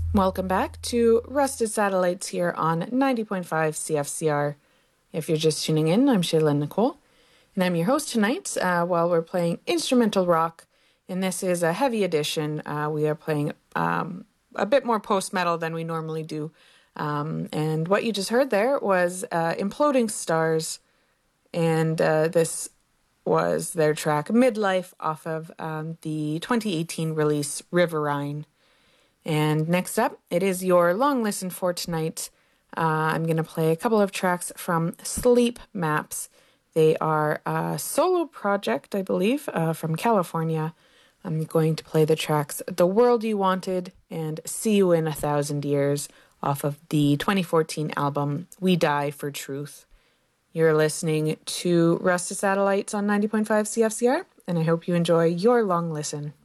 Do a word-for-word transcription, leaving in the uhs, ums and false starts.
Welcome back to Rusted Satellites here on ninety point five C F C R. If you're just tuning in, I'm Shaylin Nicole, and I'm your host tonight uh, while we're playing instrumental rock, and this is a heavy edition. Uh, we are playing um, a bit more post-metal than we normally do, um, and what you just heard there was uh, Imploding Stars, and uh, this was their track Midlife off of um, the twenty eighteen release Riverine. And next up, it is your long listen for tonight. Uh, I'm going to play a couple of tracks from Sleep Maps. They are a solo project, I believe, uh, from California. I'm going to play the tracks The World You Wanted and See You in a Thousand Years off of the twenty fourteen album We Die for Truth. You're listening to Rusted Satellites on ninety point five C F C R, and I hope you enjoy your long listen.